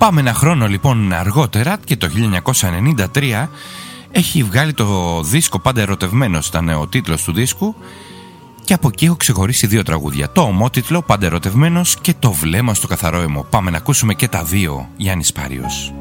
Πάμε ένα χρόνο λοιπόν αργότερα και το 1993 έχει βγάλει το δίσκο «Πάντα ερωτευμένος», ήταν ο τίτλος του δίσκου, και από εκεί έχω ξεχωρίσει δύο τραγούδια, το ομότιτλο «Πάντα ερωτευμένος» και το «Βλέμμα στο καθαρό αιμο». Πάμε να ακούσουμε και τα δύο, Γιάννης Πάριος.